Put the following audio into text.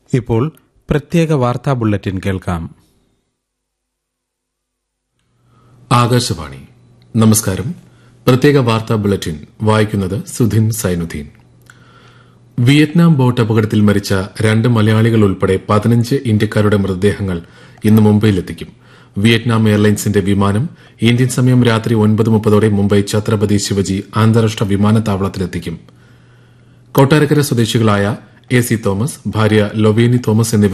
ഇപ്പോൾ പ്രത്യേക വാർത്താ ബുള്ളറ്റിൻ കേൾക്കാം. ആകാശവാണി. നമസ്കാരം. പ്രത്യേക വാർത്താ ബുള്ളറ്റിൻ വായിക്കുന്നത് സുധിൻ സൈനുദ്ദീൻ. വിയറ്റ്നാം ബോട്ട് അപകടത്തിൽ മരിച്ച 2 മലയാളികൾ ഉൾപ്പെടെ 15 ഇന്ത്യക്കാരുടെ മൃതദേഹങ്ങൾ ഇന്ന് മുംബൈയിലെത്തിക്കും. വിയറ്റ്നാം എയർലൈൻസിന്റെ വിമാനം ഇന്ത്യൻ സമയം രാത്രി 9:30 മുംബൈ ഛത്രപതി ശിവജി അന്താരാഷ്ട്ര വിമാനത്താവളത്തിലെത്തിക്കും. കൊട്ടാരക്കര സ്വദേശികളായ എ സി തോമസ്, ഭാര്യ ലൊവേനി തോമസ് എന്നിവർ